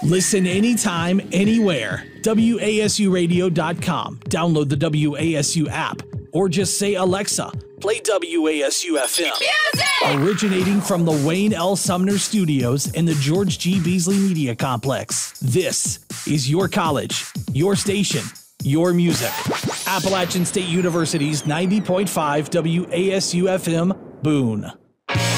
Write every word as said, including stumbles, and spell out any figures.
Listen anytime, anywhere. W A S U radio dot com. Download the W A S U app. Or just say, Alexa, play W A S U F M. Music! Originating from the Wayne L. Sumner Studios in the George G. Beasley Media Complex. This is your college, your station, your music. Appalachian State University's ninety point five W A S U F M, Boone.